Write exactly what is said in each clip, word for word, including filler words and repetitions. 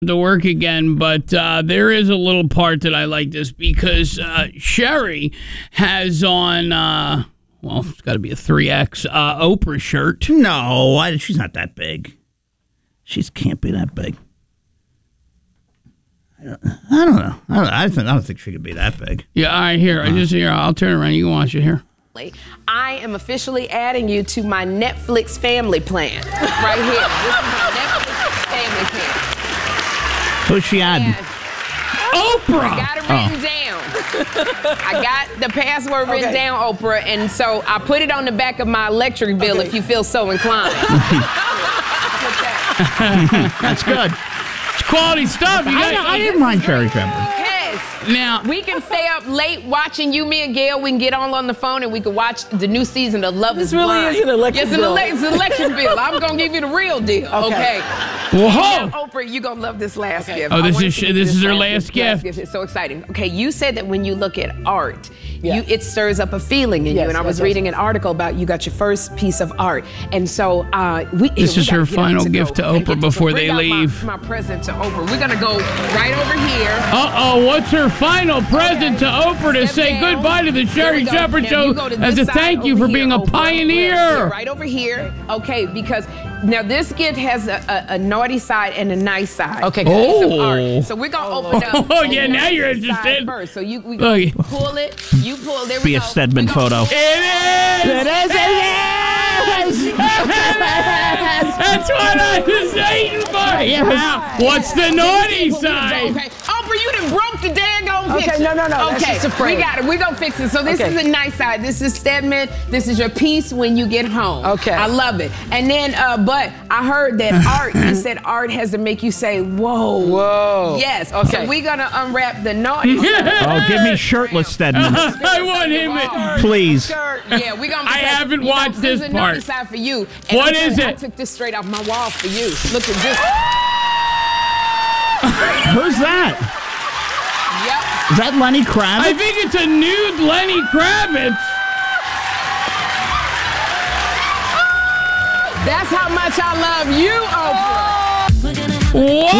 to work again, but uh, there is a little part that I like this because uh, Sherry has on, uh, well, it's got to be a three X uh, Oprah shirt. No, I, she's not that big. She can't be that big. I don't, I don't know. I don't, I, think, I don't think she could be that big. Yeah, all right, here. Uh, I just here. I'll turn around. You can watch it here. I am officially adding you to my Netflix family plan right here. This is my Netflix family plan. Who's she adding? Oprah. I got it written oh. down. I got the password written okay. down, Oprah, and so I put it on the back of my electric bill okay. if you feel so inclined. That's good. It's quality stuff. You I, guys, I didn't mind Sherry Shepherd. Now we can stay up late watching you, me, and Gail. We can get all on the phone and we can watch the new season of Love Is Blind. This really is an electric yes, bill. Yes, it's an electric bill. I'm gonna give you the real deal. Okay. okay. Whoa. Now, Oprah, you gonna love this last okay. gift. Oh, this is this, this is her last gift. gift. It's so exciting. Okay, you said that when you look at art, yeah. you it stirs up a feeling in yes, you. And I was yes, reading yes. an article about you got your first piece of art, and so uh, we. This we is her final to gift to Oprah before they leave. My, my present to Oprah. We're gonna go right over here. Uh oh, what's her final present okay. to Oprah to Step say down. Goodbye to the Sherry Shepherd Show as a thank you for being here, a Oprah. pioneer? Right over here. Okay, because now this gift has a, a, a naughty side and a nice side. Okay. Oh. So we're gonna open up. Oh yeah, now you're interested. First, so you we okay. pull it. You pull. There we Be go. a Stedman photo. It is. It is. It is. That's what I was waiting for. Yeah. What's the naughty side? Okay. Oprah, you done broke the daggone picture. Okay, no, no, no. Okay, that's just a frame. we got it. We're gonna fix it. So this okay. is a nice side. This is Stedman. This is your piece when you get home. Okay. I love it. And then, uh, but I heard that art. You said art has to make you say, "Whoa, whoa." Yes. Okay. So we're gonna unwrap the naughty. Oh, give me shirtless Stedman. I want him. It. Please. Yeah, we gonna. I haven't watched know, this there's a part. naughty side for you. And what I'm is telling, it? I took this straight off my wall for you. Look at this. Who's that? Yep. Is that Lenny Kravitz? I think it's a nude Lenny Kravitz. That's how much I love you, Oprah.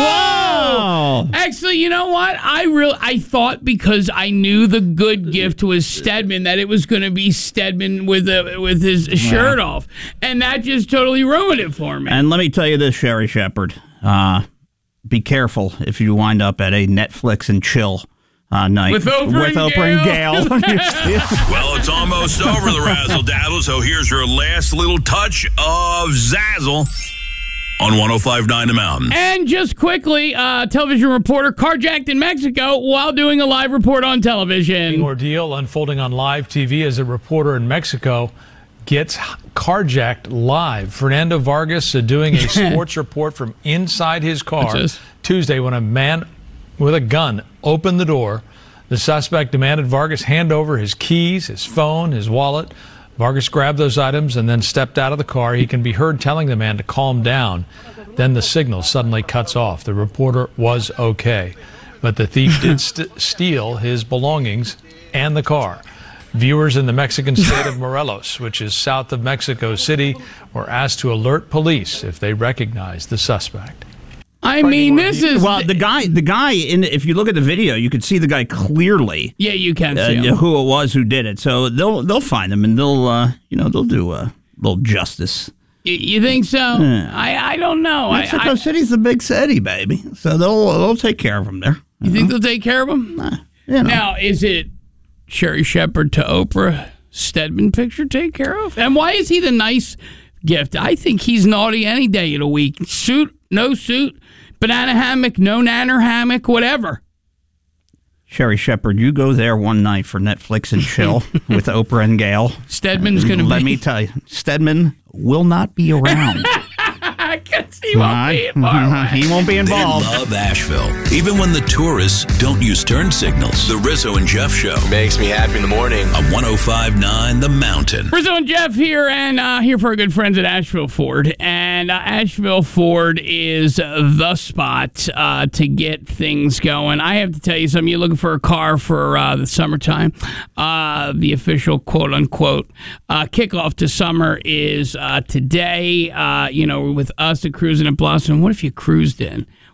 Whoa! Whoa! Actually, you know what? I real I thought because I knew the good gift was Stedman that it was going to be Stedman with a with his shirt yeah. off, and that just totally ruined it for me. And let me tell you this, Sherry Shepherd. Uh, be careful if you wind up at a Netflix and chill uh, night with Oprah, with and, Oprah Gail. and Gail. Well, it's almost over, the razzle dazzle. So here's your last little touch of Zazzle on one oh five point nine The Mountain. And just quickly, uh, television reporter carjacked in Mexico while doing a live report on television. The ordeal unfolding on live T V as a reporter in Mexico gets carjacked live. Fernando Vargas uh, doing a sports report from inside his car Tuesday when a man with a gun opened the door. The suspect demanded Vargas hand over his keys, his phone, his wallet. Vargas grabbed those items and then stepped out of the car. He can be heard telling the man to calm down. Then the signal suddenly cuts off. The reporter was okay, but the thief did st- steal his belongings and the car. Viewers in the Mexican state of Morelos, which is south of Mexico City, were asked to alert police if they recognize the suspect. I mean, this is well, the guy. The guy in. If you look at the video, you can see the guy clearly. Yeah, you can see uh, him. who it was who did it. So they'll they'll find him and they'll uh, you know they'll do a little justice. Y- you think so? Yeah. I I don't know. Mexico I, I, City's a big city, baby. So they'll they'll take care of him there. You, you think know? They'll take care of him? Uh, you know. Now, is it Sherry Shepherd to Oprah Stedman picture take care of? And why is he the nice gift? I think he's naughty any day of the week. Suit, no suit. Banana hammock, no nanner hammock, whatever. Sherry Shepherd, you go there one night for Netflix and chill with Oprah and Gail. Stedman's going to be... Let me tell you, Stedman will not be around. I guess he won't uh, be involved. He won't be involved. They love Asheville, even when the tourists don't use turn signals. The Rizzo and Jeff Show makes me happy in the morning. On one oh five point nine The Mountain. Rizzo and Jeff here, and uh, here for our good friends at Asheville Ford. And uh, Asheville Ford is the spot uh, to get things going. I have to tell you something. You're looking for a car for uh, the summertime. Uh, the official quote-unquote uh, kickoff to summer is uh, today. Uh, you know, with us at Cruising at Blossom. What if you cruised in?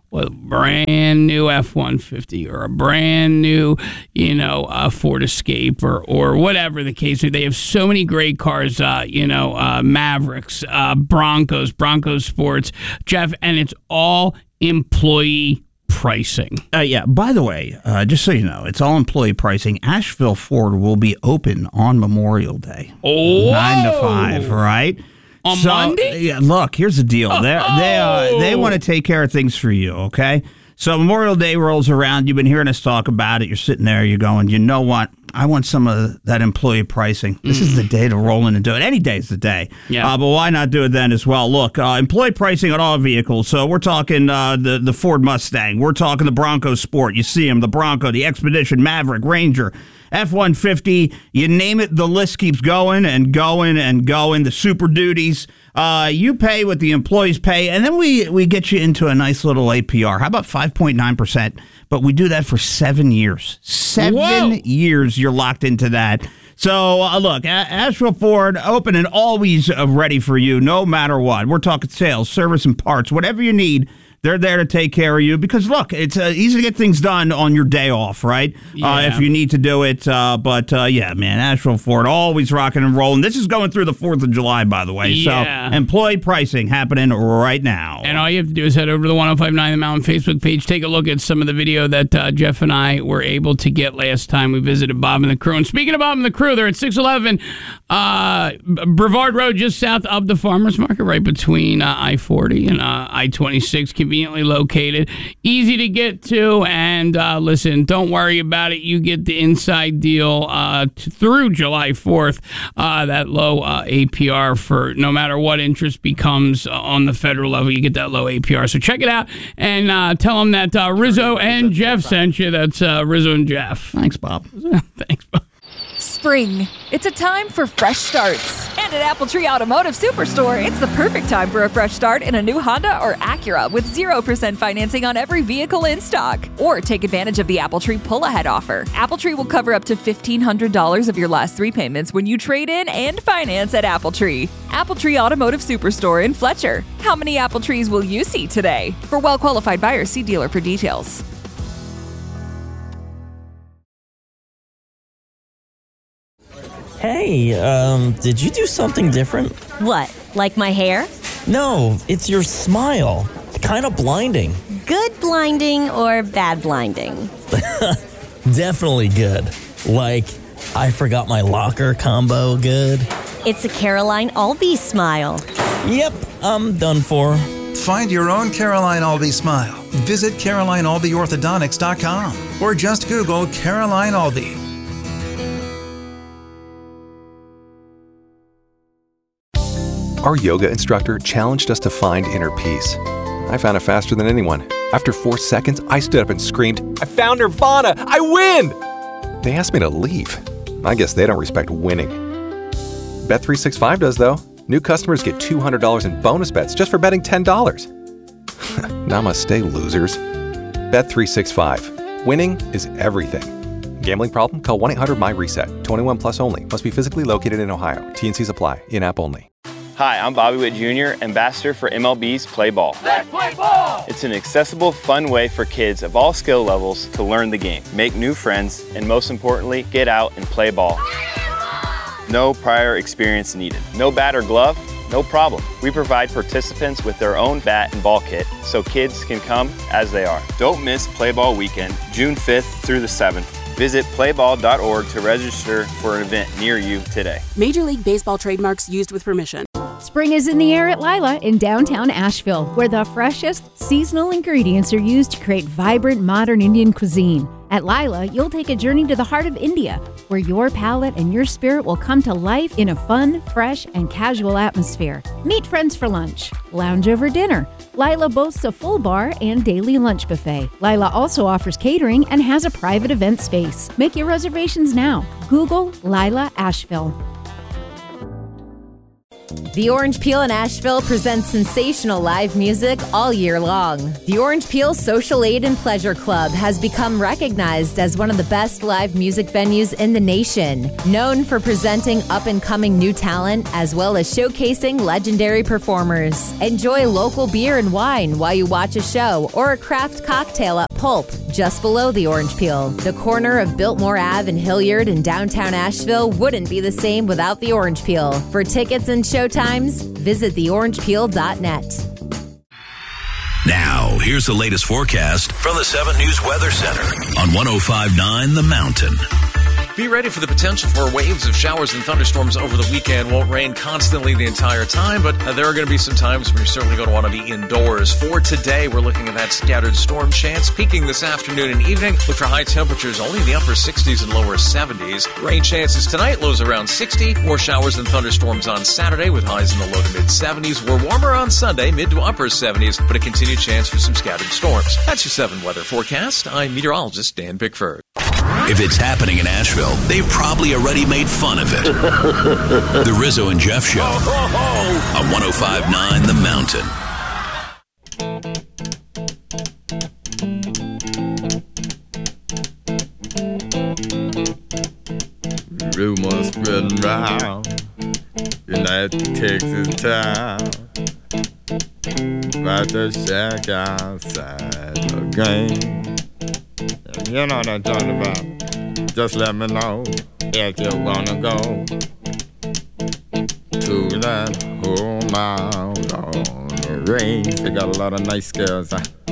with a brand new F one fifty or a brand new, you know, uh, Ford Escape or or whatever the case. They have so many great cars, uh, you know, uh, Mavericks, uh, Broncos, Broncos Sports, Jeff, and it's all employee pricing. Uh, yeah, by the way, uh, just so you know, it's all employee pricing. Asheville Ford will be open on Memorial Day. Oh, nine to five, right? On so, Monday? Yeah, look, here's the deal. Oh. They're, they uh, they want to take care of things for you, okay? So Memorial Day rolls around. You've been hearing us talk about it. You're sitting there. You're going, you know what? I want some of that employee pricing. This mm. is the day to roll in and do it. Any day is the day. Yeah. Uh, but why not do it then as well? Look, uh, employee pricing on all vehicles. So we're talking uh, the, the Ford Mustang. We're talking the Bronco Sport. You see them, the Bronco, the Expedition, Maverick, Ranger, F one fifty, you name it, the list keeps going and going and going. The Super Duties, uh, you pay what the employees pay, and then we, we get you into a nice little A P R. How about five point nine percent? But we do that for seven years. Seven Whoa. years you're locked into that. So, uh, look, a- Asheville Ford, open and always uh, ready for you, no matter what. We're talking sales, service, and parts. Whatever you need, they're there to take care of you because, look, it's uh, easy to get things done on your day off, right? Yeah. Uh, if you need to do it. Uh, but, uh, yeah, man, Asheville Ford, always rocking and rolling. This is going through the fourth of July, by the way. Yeah. So, employee pricing happening right now. And all you have to do is head over to the ten fifty-nine The Mountain Facebook page. Take a look at some of the video that uh, Jeff and I were able to get last time we visited Bob and the crew. And speaking of Bob and the crew, they're at six eleven uh, Brevard Road, just south of the Farmers Market, right between uh, I forty and uh, I twenty-six, conveniently located, easy to get to. And uh, listen, don't worry about it. You get the inside deal uh, t- through July fourth, uh, that low uh, A P R for no matter what interest becomes uh, on the federal level. You get that low A P R. So check it out and uh, tell them that uh, Rizzo and Jeff sent you. That's uh, Rizzo and Jeff. Thanks, Bob. Thanks, Bob. Spring. It's a time for fresh starts. And at Apple Tree Automotive Superstore, it's the perfect time for a fresh start in a new Honda or Acura with zero percent financing on every vehicle in stock. Or take advantage of the Apple Tree pull-ahead offer. Apple Tree will cover up to fifteen hundred dollars of your last three payments when you trade in and finance at Apple Tree. Apple Tree Automotive Superstore in Fletcher. How many Apple Trees will you see today? For well-qualified buyers, see dealer for details. Hey, um, did you do something different? What, like my hair? No, it's your smile. It's kind of blinding. Good blinding or bad blinding? Definitely good. Like, I forgot my locker combo good. It's a Caroline Albee smile. Yep, I'm done for. Find your own Caroline Albee smile. Visit Caroline Albee Orthodontics dot com or just Google Caroline Albee. Our yoga instructor challenged us to find inner peace. I found it faster than anyone. After four seconds, I stood up and screamed, "I found Nirvana! I win!" They asked me to leave. I guess they don't respect winning. Bet three sixty-five does, though. New customers get two hundred dollars in bonus bets just for betting ten dollars. Namaste, losers. Bet three sixty-five. Winning is everything. Gambling problem? Call one eight hundred M Y reset. twenty-one plus only. Must be physically located in Ohio. T and Cs apply. In-app only. Hi, I'm Bobby Witt Junior, ambassador for M L B's Play Ball. Let's play ball! It's an accessible, fun way for kids of all skill levels to learn the game, make new friends, and most importantly, get out and play ball. No prior experience needed. No bat or glove? No problem. We provide participants with their own bat and ball kit so kids can come as they are. Don't miss Play Ball Weekend, June fifth through the seventh. Visit play ball dot org to register for an event near you today. Major League Baseball trademarks used with permission. Spring is in the air at Lila in downtown Asheville, where the freshest seasonal ingredients are used to create vibrant modern Indian cuisine. At Lila, you'll take a journey to the heart of India, where your palate and your spirit will come to life in a fun, fresh, and casual atmosphere. Meet friends for lunch, lounge over dinner. Lila boasts a full bar and daily lunch buffet. Lila also offers catering and has a private event space. Make your reservations now. Google Lila Asheville. The Orange Peel in Asheville presents sensational live music all year long. The Orange Peel Social Aid and Pleasure Club has become recognized as one of the best live music venues in the nation, known for presenting up-and-coming new talent as well as showcasing legendary performers. Enjoy local beer and wine while you watch a show or a craft cocktail at Pulp, just below the Orange Peel. The corner of Biltmore Avenue and Hilliard in downtown Asheville wouldn't be the same without the Orange Peel. For tickets and showtimes, visit the orange peel dot net. Now, here's the latest forecast from the seven News Weather Center on one oh five point nine The Mountain. Be ready for the potential for waves of showers and thunderstorms over the weekend. Won't rain constantly the entire time, but uh, there are going to be some times when you're certainly going to want to be indoors. For today, we're looking at that scattered storm chance peaking this afternoon and evening. Look for high temperatures only in the upper sixties and lower seventies. Rain chances tonight, lows around sixty. More showers and thunderstorms on Saturday with highs in the low to mid seventies. We're warmer on Sunday, mid to upper seventies, but a continued chance for some scattered storms. That's your seven weather forecast. I'm meteorologist Dan Bickford. If it's happening in Asheville, they've probably already made fun of it. The Rizzo and Jeff Show on one oh five point nine The Mountain. Rumors spreading round in that Texas town about the shack outside the game. You know what I'm talking about. Just let me know if you wanna go to that whole mile on the range. They got a lot of nice girls. Huh?